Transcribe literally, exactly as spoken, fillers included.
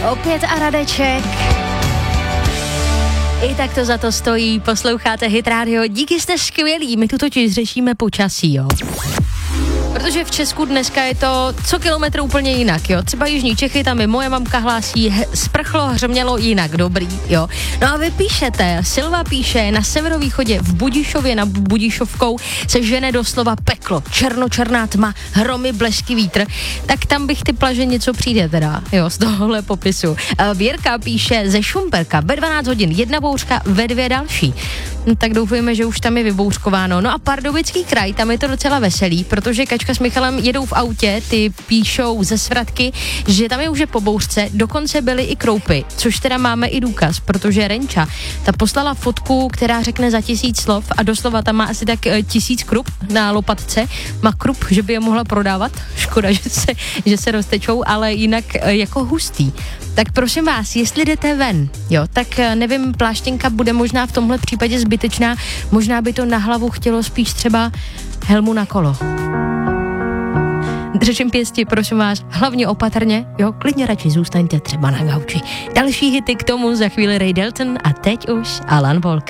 Opět a Radeček. I tak to za to stojí, posloucháte Hit Radio, díky, jste skvělí, my tu totiž řešíme počasí, jo. Protože v Česku dneska je to co kilometr úplně jinak, jo. Třeba jižní Čechy, tam i moje mamka hlásí, he, sprchlo, hřmělo jinak, dobrý, jo. No a vy píšete, Silva píše, na severovýchodě v Budišově nad Budišovkou se žene doslova peklo, černočerná tma, hromy, blesky, vítr, tak tam bych typla, že něco přijde teda, jo, z tohohle popisu. Věrka píše ze Šumperka, ve dvanáct hodin jedna bouřka, ve dvě další. No, tak doufujeme, že už tam je vybouřkováno. No a Pardubický kraj, tam je to docela veselý, protože Kačka s Michalem jedou v autě, ty píšou ze Svratky, že tam je už je po bouřce, dokonce byly i kroupy, což teda máme i důkaz, protože Renča, ta poslala fotku, která řekne za tisíc slov a doslova tam má asi tak e, tisíc krup na lopatce, má krup, že by je mohla prodávat, škoda, že se, že se roztečou, ale jinak e, jako hustý. Tak prosím vás, jestli jdete ven, jo, tak e, nevím, pláštěnka bude možná v tomhle případě zbytečná, možná by to na hlavu chtělo spíš třeba helmu na kolo. Držím pěsti, prosím vás, hlavně opatrně, jo, klidně radši zůstaňte třeba na gauči. Další hity k tomu za chvíli Ray Dalton a teď už Alan Walker.